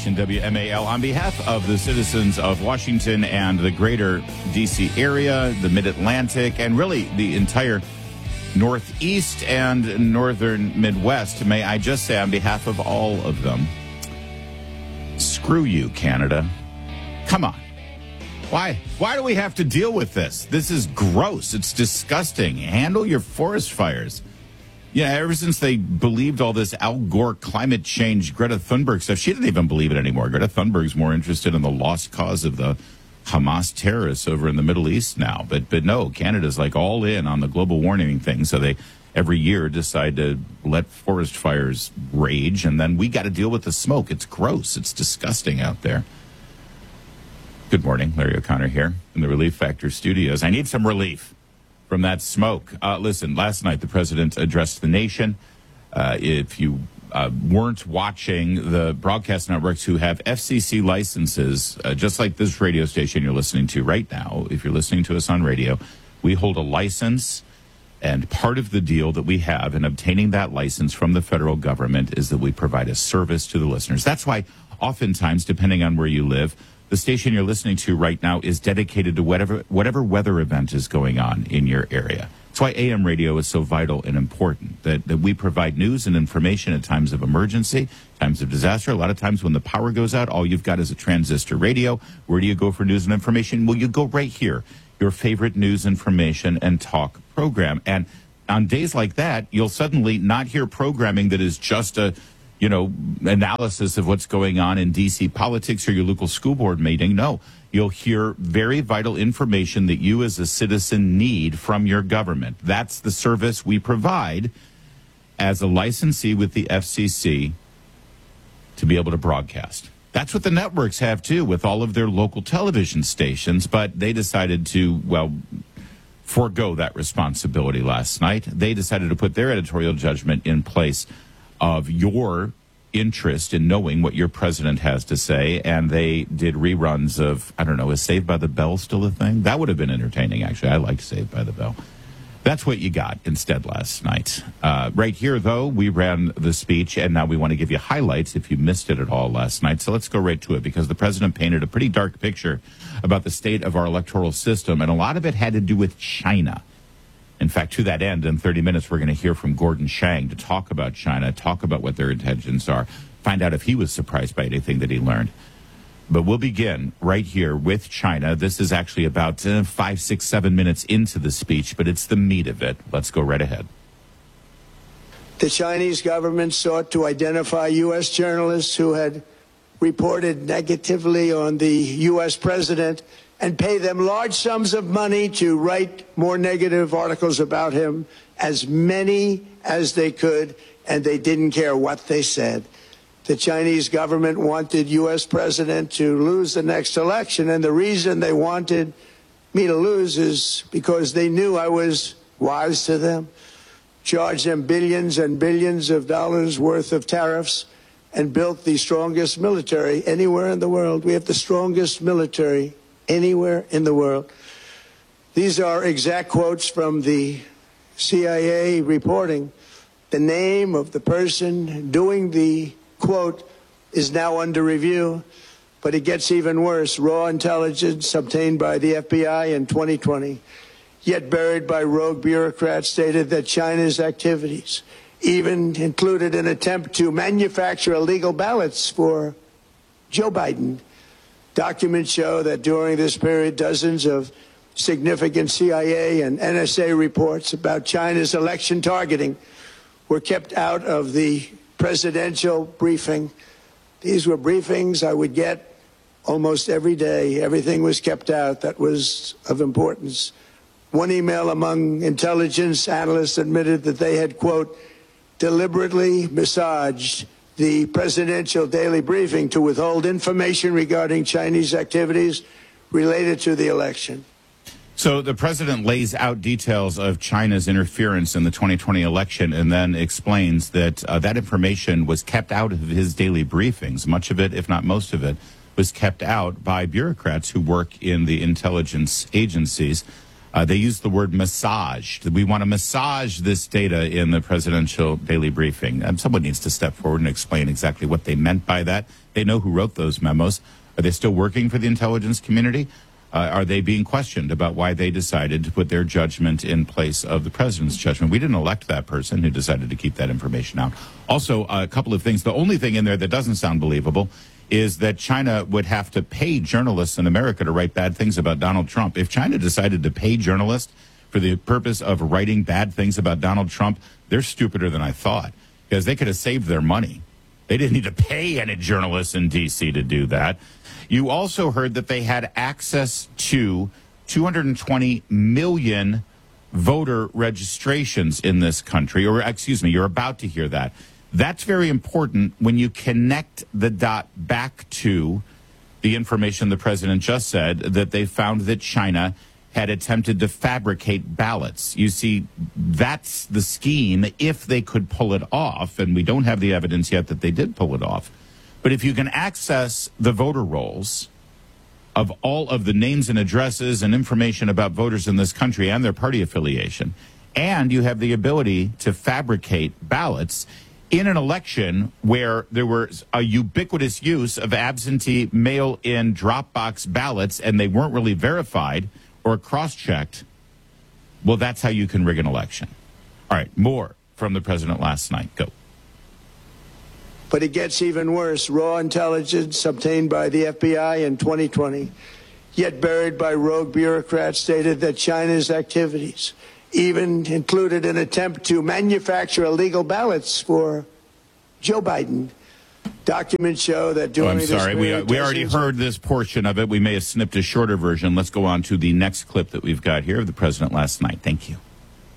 station, WMAL. On behalf of the citizens of Washington and the greater D.C. area, the Mid-Atlantic, and really the entire Northeast and Northern Midwest, may I just say on behalf of all of them, screw you, Canada. Come on. Why do we have to deal with this? This is gross. It's disgusting. Handle your forest fires. Yeah, ever since they believed all this Al Gore climate change, Greta Thunberg stuff, she doesn't even believe it anymore. Greta Thunberg's more interested in the lost cause of the Hamas terrorists over in the Middle East now. But no, Canada's like all in on the global warming thing. So they every year decide to let forest fires rage, and then we got to deal with the smoke. It's gross. It's disgusting out there. Good morning, Larry O'Connor here in the Relief Factor studios. I need some relief from that smoke. Listen, last night the president addressed the nation. If you weren't watching, the broadcast networks who have FCC licenses, just like this radio station you're listening to right now, if you're listening to us on radio, we hold a license, and part of the deal that we have in obtaining that license from the federal government is that we provide a service to the listeners. That's why oftentimes, depending on where you live, the station you're listening to right now is dedicated to whatever weather event is going on in your area. That's why AM radio is so vital and important, that we provide news and information at times of emergency, times of disaster. A lot of times when the power goes out, all you've got is a transistor radio. Where do you go for news and information? Well, you go right here, your favorite news, information, and talk program. And on days like that, you'll suddenly not hear programming that is just a analysis of what's going on in D.C. politics or your local school board meeting. No, you'll hear very vital information that you as a citizen need from your government. That's the service we provide as a licensee with the FCC to be able to broadcast. That's what the networks have, too, with all of their local television stations, but they decided to, forego that responsibility last night. They decided to put their editorial judgment in place of your interest in knowing what your president has to say, and they did reruns of, I don't know, is Saved by the Bell still a thing? That would have been entertaining, actually. I liked Saved by the Bell. That's what you got instead last night. Right here, though, we ran the speech, and now we want to give you highlights if you missed it at all last night. So let's go right to it, because the president painted a pretty dark picture about the state of our electoral system, and a lot of it had to do with China. In fact, to that end, in 30 minutes, we're going to hear from Gordon Chang to talk about China, talk about what their intentions are, find out if he was surprised by anything that he learned. But we'll begin right here with China. This is actually about 5, 6, 7 minutes into the speech, but it's the meat of it. Let's go right ahead. The Chinese government sought to identify U.S. journalists who had reported negatively on the U.S. president and pay them large sums of money to write more negative articles about him, as many as they could, and they didn't care what they said. The Chinese government wanted U.S. president to lose the next election, and the reason they wanted me to lose is because they knew I was wise to them, charged them billions and billions of dollars worth of tariffs, and built the strongest military anywhere in the world. We have the strongest military anywhere in the world. These are exact quotes from the CIA reporting. The name of the person doing the quote is now under review, but it gets even worse. Raw intelligence obtained by the FBI in 2020, yet buried by rogue bureaucrats, stated that China's activities even included an attempt to manufacture illegal ballots for Joe Biden. Documents show that during this period, dozens of significant CIA and NSA reports about China's election targeting were kept out of the presidential briefing. These were briefings I would get almost every day. Everything was kept out that was of importance. One email among intelligence analysts admitted that they had, quote, deliberately massaged the presidential daily briefing to withhold information regarding Chinese activities related to the election. So the president lays out details of China's interference in the 2020 election and then explains that that information was kept out of his daily briefings. Much of it, if not most of it, was kept out by bureaucrats who work in the intelligence agencies. They used the word massaged. We want to massage this data in the presidential daily briefing. Someone needs to step forward and explain exactly what they meant by that. They know who wrote those memos. Are they still working for the intelligence community? Are they being questioned about why they decided to put their judgment in place of the president's judgment? We didn't elect that person who decided to keep that information out. Also, a couple of things. The only thing in there that doesn't sound believable is that China would have to pay journalists in America to write bad things about Donald Trump. If China decided to pay journalists for the purpose of writing bad things about Donald Trump, they're stupider than I thought, because they could have saved their money. They didn't need to pay any journalists in D.C. to do that. You also heard that they had access to 220 million voter registrations in this country, or excuse me, you're about to hear that. That's very important when you connect the dot back to the information the president just said, that they found that China had attempted to fabricate ballots. You see, that's the scheme if they could pull it off, and we don't have the evidence yet that they did pull it off. But if you can access the voter rolls of all of the names and addresses and information about voters in this country and their party affiliation, and you have the ability to fabricate ballots in an election where there was a ubiquitous use of absentee mail-in drop-box ballots and they weren't really verified or cross-checked, well, that's how you can rig an election. All right, more from the president last night. Go. But it gets even worse. Raw intelligence obtained by the FBI in 2020, yet buried by rogue bureaucrats, stated that China's activities even included an attempt to manufacture illegal ballots for Joe Biden. Documents show that during I'm sorry, we already heard this portion of it. We may have snipped a shorter version. Let's go on to the next clip that we've got here of the president last night. Thank you.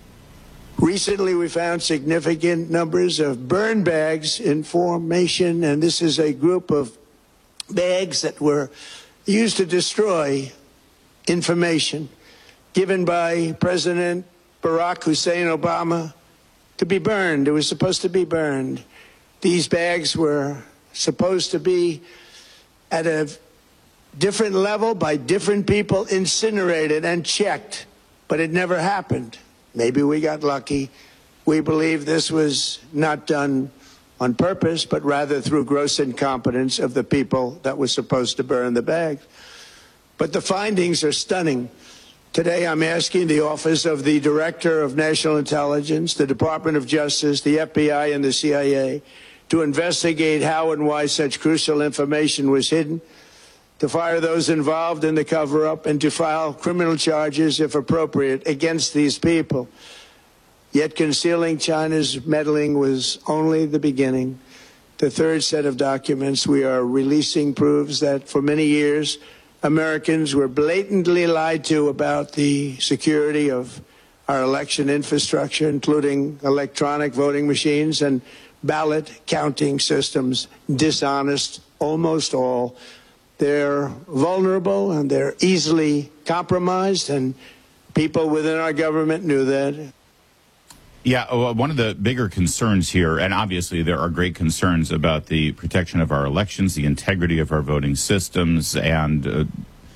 Recently, we found significant numbers of burn bags in formation, and this is a group of bags that were used to destroy information given by President Barack Hussein Obama to be burned. It was supposed to be burned. These bags were supposed to be at a different level by different people, incinerated and checked, but it never happened. Maybe we got lucky. We believe this was not done on purpose, but rather through gross incompetence of the people that were supposed to burn the bags. But the findings are stunning. Today, I'm asking the Office of the Director of National Intelligence, the Department of Justice, the FBI, and the CIA to investigate how and why such crucial information was hidden, to fire those involved in the cover-up, and to file criminal charges, if appropriate, against these people. Yet concealing China's meddling was only the beginning. The third set of documents we are releasing proves that for many years, Americans were blatantly lied to about the security of our election infrastructure, including electronic voting machines and ballot counting systems. Dishonest, almost all. They're vulnerable and they're easily compromised, and people within our government knew that. Yeah, one of the bigger concerns here, and obviously there are great concerns about the protection of our elections, the integrity of our voting systems, and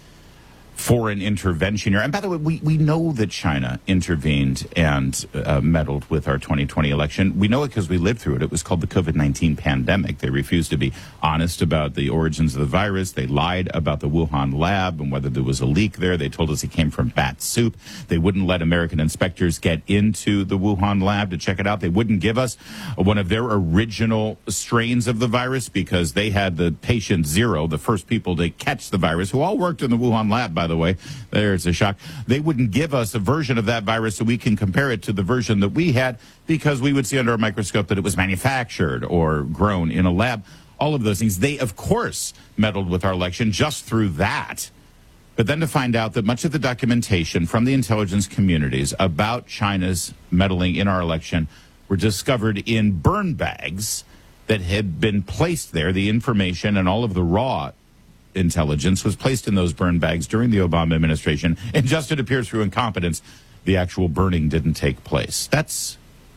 foreign intervention here. And by the way, we know that China intervened and meddled with our 2020 election. We know it because we lived through it. It was called the COVID-19 pandemic. They refused to be honest about the origins of the virus. They lied about the Wuhan lab and whether there was a leak there. They told us it came from bat soup. They wouldn't let American inspectors get into the Wuhan lab to check it out. They wouldn't give us one of their original strains of the virus because they had the patient zero, the first people to catch the virus, who all worked in the Wuhan lab, by the way. There's a shock. They wouldn't give us a version of that virus so we can compare it to the version that we had, because we would see under a microscope that it was manufactured or grown in a lab. All of those things. They, of course, meddled with our election just through that. But then to find out that much of the documentation from the intelligence communities about China's meddling in our election were discovered in burn bags that had been placed there, the information and all of the raw intelligence was placed in those burn bags during the Obama administration, and just, it appears, through incompetence, the actual burning didn't take place. That's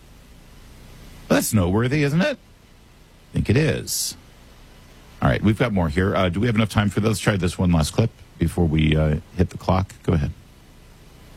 noteworthy, isn't it? I think it is. All right, we've got more here. Do we have enough time for those? Try this one last clip before we hit the clock. Go ahead.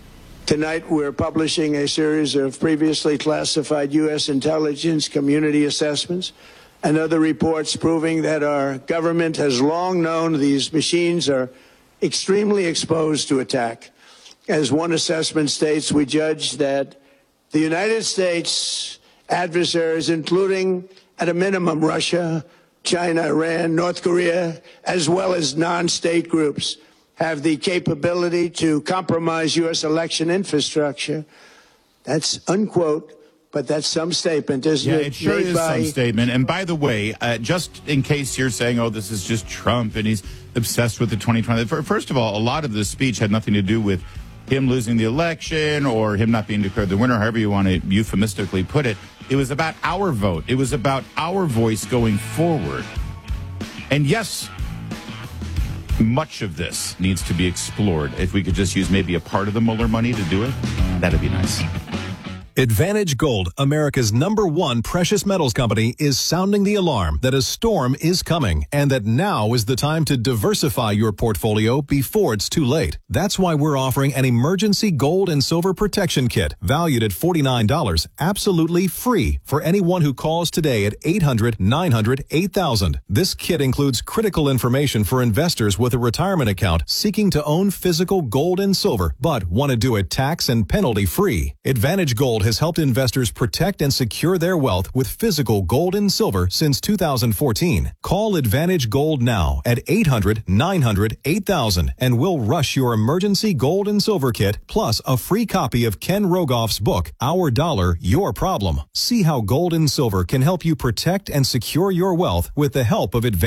Tonight, we're publishing a series of previously classified U.S. intelligence community assessments and other reports proving that our government has long known these machines are extremely exposed to attack. As one assessment states, we judge that the United States adversaries, including at a minimum Russia, China, Iran, North Korea, as well as non-state groups, have the capability to compromise U.S. election infrastructure. That's unquote, but that's some statement, isn't it? Yeah, it sure is some statement. And by the way, just in case you're saying, oh, this is just Trump and he's obsessed with the 2020. First of all, a lot of this speech had nothing to do with him losing the election or him not being declared the winner, however you want to euphemistically put it. It was about our vote. It was about our voice going forward. And yes, much of this needs to be explored. If we could just use maybe a part of the Mueller money to do it, that'd be nice. Advantage Gold, America's #1 precious metals company, is sounding the alarm that a storm is coming and that now is the time to diversify your portfolio before it's too late. That's why we're offering an emergency gold and silver protection kit valued at $49, absolutely free for anyone who calls today at 800-900-8000. This kit includes critical information for investors with a retirement account seeking to own physical gold and silver but want to do it tax and penalty free. Advantage Gold has helped investors protect and secure their wealth with physical gold and silver since 2014. Call Advantage Gold now at 800-900-8000 and we'll rush your emergency gold and silver kit plus a free copy of Ken Rogoff's book, Our Dollar, Your Problem. See how gold and silver can help you protect and secure your wealth with the help of Advantage